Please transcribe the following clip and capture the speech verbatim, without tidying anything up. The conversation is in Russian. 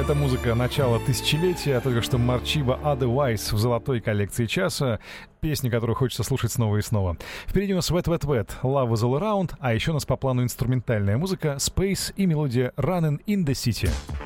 Это музыка начала тысячелетия, только что Марчиба Otherwise в золотой коллекции часа. Песни, которую хочется слушать снова и снова. Впереди у нас Wet Wet Wet, Love is All Around, а еще у нас по плану инструментальная музыка, Space и мелодия Running in the City.